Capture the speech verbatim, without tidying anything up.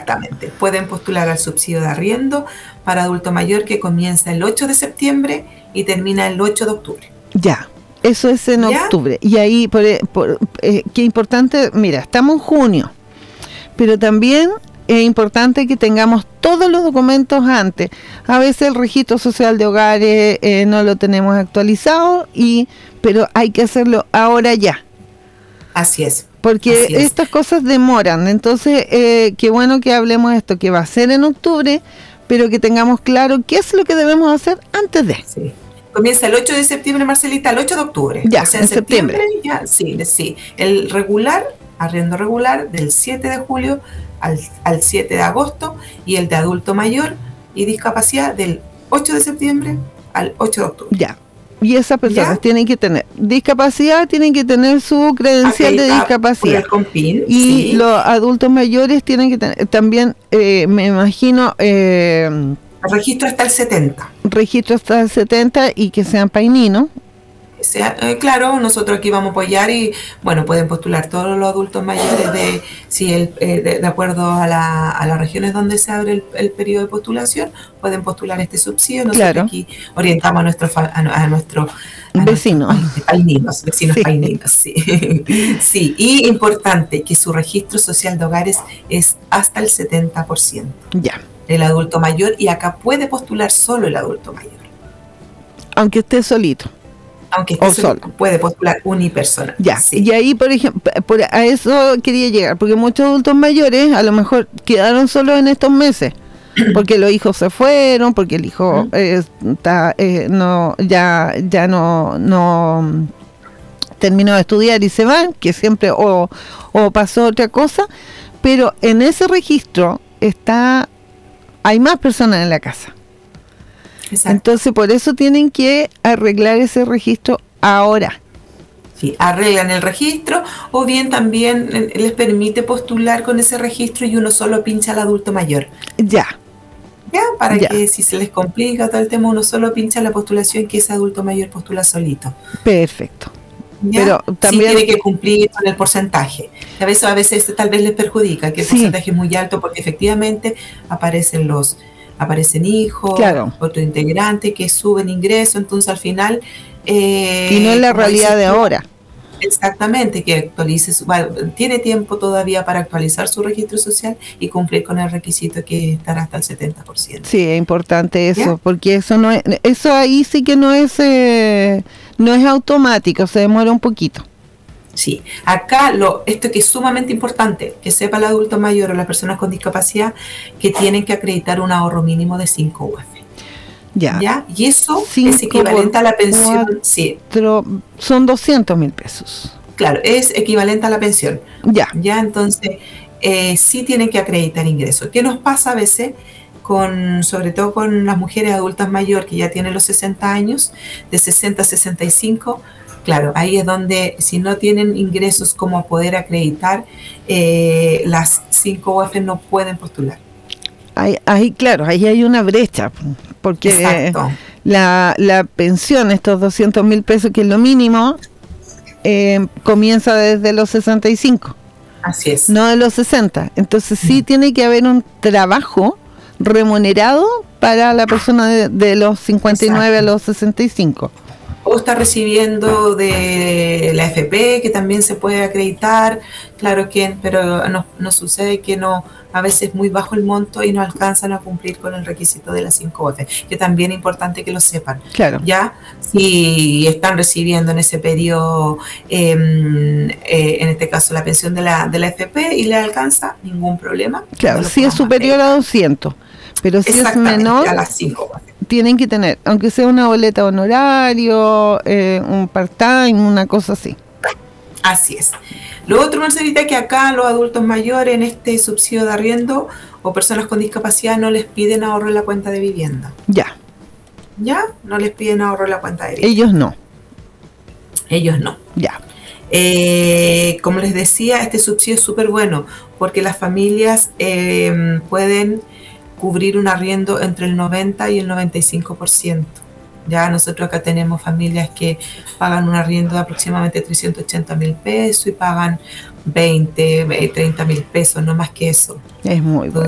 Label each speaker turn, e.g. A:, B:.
A: Exactamente. Pueden postular al subsidio de arriendo para adulto mayor que comienza el ocho de septiembre y termina el ocho de octubre.
B: Ya, eso es en
A: ¿Ya?
B: octubre. Y ahí, por, por, eh, qué importante, mira, estamos en junio, pero también es importante que tengamos todos los documentos antes. A veces el registro social de hogares eh, no lo tenemos actualizado, y pero hay que hacerlo ahora ya.
A: Así es.
B: Porque
A: Así es.
B: estas cosas demoran. Entonces, eh, qué bueno que hablemos de esto, que va a ser en octubre, pero que tengamos claro qué es lo que debemos hacer antes de.
A: Sí. Comienza el ocho de septiembre, Marcelita, el ocho de octubre.
B: Ya,
A: o sea,
B: en
A: en septiembre,
B: septiembre.
A: ya, sí, sí. El regular, arriendo regular, del siete de julio al, al siete de agosto, y el de adulto mayor y discapacidad del ocho de septiembre al ocho de octubre.
B: Ya. Y esas personas
A: ¿Ya?
B: tienen que tener discapacidad, tienen que tener su credencial de discapacidad.
A: Con P I N,
B: Y
A: sí.
B: los adultos mayores tienen que tener también, eh, me imagino, eh,
A: El registro hasta el setenta.
B: registro hasta el setenta y que sean paininos.
A: O sea, eh, claro, nosotros aquí vamos a apoyar y, bueno, pueden postular todos los adultos mayores de, si el, eh, de, de acuerdo a, la, a las regiones donde se abre el, el periodo de postulación, pueden postular este subsidio. Nosotros
B: Claro.
A: aquí orientamos a nuestros a, a nuestro,
B: Vecinos.
A: paininos, vecinos
B: Sí.
A: paininos, sí. Sí, y importante que su registro social de hogares es hasta el setenta por ciento.
B: Ya.
A: El adulto mayor, y acá puede postular solo el adulto mayor.
B: Aunque esté solito.
A: Aunque
B: O
A: esté
B: solo.
A: solo, puede postular unipersonal.
B: Ya,
A: sí.
B: y ahí, por ejemplo, por, a eso quería llegar, porque muchos adultos mayores a lo mejor quedaron solos en estos meses, porque los hijos se fueron, porque el hijo eh, está, eh, no, ya, ya no, no terminó de estudiar y se van, que siempre o, o pasó otra cosa, pero en ese registro está, hay más personas en la casa.
A: Exacto.
B: Entonces, por eso tienen que arreglar ese registro ahora.
A: Sí, arreglan el registro, o bien también eh, les permite postular con ese registro y uno solo pincha al adulto mayor.
B: Ya.
A: ¿Ya? Para
B: Ya.
A: que si se les complica todo el tema, uno solo pincha la postulación, que ese adulto mayor postula solito.
B: Perfecto.
A: ¿Ya?
B: Pero también
A: sí tiene que cumplir con el porcentaje. A veces, a veces tal vez les perjudica que el
B: Sí.
A: porcentaje es muy alto, porque efectivamente aparecen los aparecen hijos,
B: Claro.
A: otro integrante que suben ingresos, entonces al final eh,
B: y no es la
A: como
B: realidad
A: dices
B: de
A: tú,
B: ahora.
A: exactamente, que actualice su, bueno, tiene tiempo todavía para actualizar su registro social y cumplir con el requisito, que estará hasta el setenta por ciento.
B: Sí, es importante eso,
A: ¿Ya?
B: porque eso no es, eso ahí sí que no es eh, no es automático, se demora un poquito.
A: Sí, acá lo, esto que es sumamente importante, que sepa el adulto mayor o las personas con discapacidad, que tienen que acreditar un ahorro mínimo de cinco U F.
B: Ya.
A: ¿Ya? Y eso
B: Cinco
A: es equivalente a la pensión.
B: cuatro,
A: Sí,
B: son doscientos mil pesos.
A: claro, es equivalente a la pensión.
B: Ya.
A: Ya, entonces, eh, sí tienen que acreditar ingresos. ¿Qué nos pasa a veces? Con, sobre todo con las mujeres adultas mayores que ya tienen los sesenta años, de sesenta a sesenta y cinco, claro, ahí es donde, si no tienen ingresos como poder acreditar, eh, las cinco U F no pueden postular.
B: Ahí, ahí, claro, ahí hay una brecha, porque
A: Exacto.
B: la, la pensión, estos doscientos mil pesos, que es lo mínimo, eh, comienza desde los sesenta y cinco,
A: Así es.
B: no de los sesenta. Entonces sí
A: Mm.
B: tiene que haber un trabajo remunerado para la persona de, de los cincuenta y nueve
A: Exacto.
B: a los sesenta y cinco.
A: O está recibiendo de la F P, que también se puede acreditar, claro que, pero no, no sucede que no, a veces es muy bajo el monto y no alcanzan a cumplir con el requisito de las cinco U F, que también es importante que lo sepan.
B: Claro.
A: Ya, si están recibiendo en ese periodo, eh, eh, en este caso la pensión de la, de la F P, y le alcanza, ningún problema.
B: Claro,
A: no lo
B: si es
A: podemos
B: superior
A: acreditar.
B: a doscientos, pero si es
A: Exactamente,
B: menor,
A: a las cinco U F.
B: tienen que tener, aunque sea una boleta de honorario, eh, un part-time, una cosa así.
A: Así es. Lo otro, Marcelita, que acá los adultos mayores en este subsidio de arriendo o personas con discapacidad no les piden ahorro en la cuenta de vivienda.
B: Ya.
A: ¿Ya? No les piden ahorro en la cuenta de vivienda.
B: Ellos no.
A: Ellos no.
B: Ya.
A: Eh, como les decía, este subsidio es súper bueno, porque las familias eh, pueden cubrir un arriendo entre el noventa y el noventa y cinco por ciento. Ya nosotros acá tenemos familias que pagan un arriendo de aproximadamente trescientos ochenta mil pesos y pagan veinte, treinta mil pesos, no más que eso.
B: Es muy bueno.